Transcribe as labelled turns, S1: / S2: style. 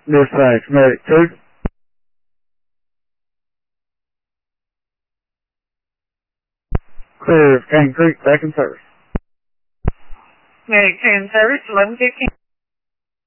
S1: Dispatch, medic 2. Clear of Cane Creek, back in service.
S2: Medic 2 in service, 11:15.